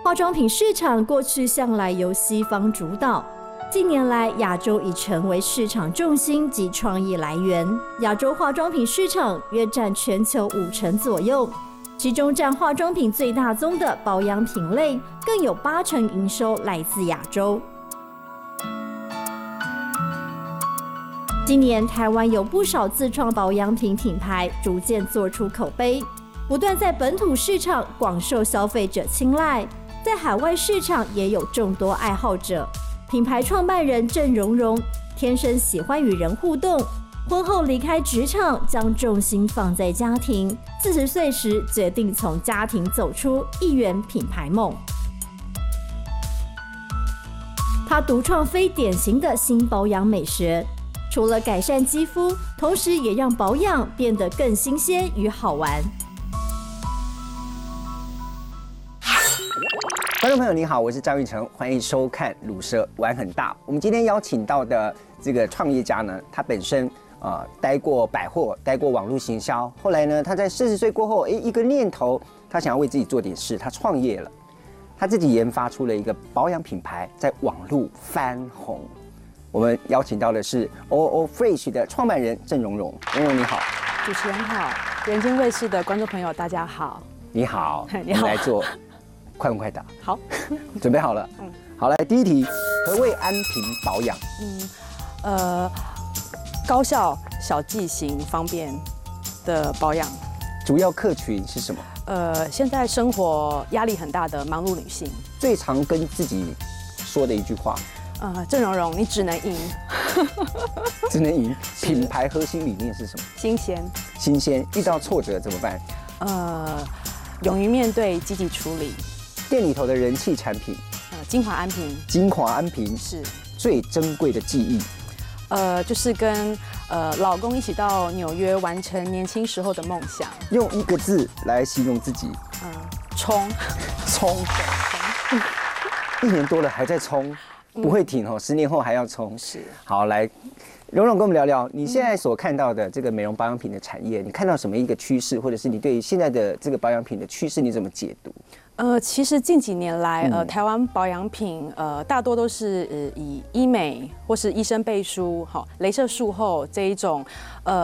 化妆品市场过去向来由西方主导，近年来亚洲已成为市场重心及创意来源。亚洲化妆品市场约占全球50%左右，其中占化妆品最大宗的保养品类，更有80%营收来自亚洲。今年台湾有不少自创保养品品牌逐渐做出口碑，不断在本土市场广受消费者青睐，在海外市场也有众多爱好者。品牌创办人郑蓉蓉天生喜欢与人互动，婚后离开职场，将重心放在家庭。40岁时决定从家庭走出1元品牌梦。她独创非典型的新保养美学，除了改善肌肤，同时也让保养变得更新鲜与好玩。 观众朋友你好，我是张玉成，欢迎收看鲁蛇玩很大。我们今天邀请到的这个创业家呢，他本身待过百货，待过网络行销，后来呢，他在40岁过后，一个念头，他想要为自己做点事，他创业了，他自己研发出了一个保养品牌，在网络翻红。我们邀请到的是 OO Fresh 的创办人郑蓉蓉，蓉蓉你好。 主持人好，人间卫视的观众朋友大家好。 你好， 你好， 我们来做快问快答。 好， 准备好了。好，来第一题，何谓安瓶保养？ 高效、小剂型、方便的保养。 主要客群是什么？ 现在生活压力很大的忙碌女性。 最常跟自己说的一句话？ 郑蓉蓉，你只能赢。 只能赢。品牌核心理念是什么？ 新鲜。 新鲜。遇到挫折怎么办？ 勇于面对，积极处理。 店里头的人气产品？ 精华安瓶。 精华安瓶是最珍贵的记忆。 就是跟老公一起到纽约完成年轻时候的梦想。 用1个字来形容自己？ 冲。 冲。1年多了还在冲，不会停哦，10年后还要冲。 是。好， 来，蓉蓉跟我们聊聊你现在所看到的这个美容保养品的产业，你看到什么一个趋势，或者是你对现在的这个保养品的趋势你怎么解读？ 其实近几年来，台湾保养品大多都是以医美或是医生背书、�镭镭射术后这一种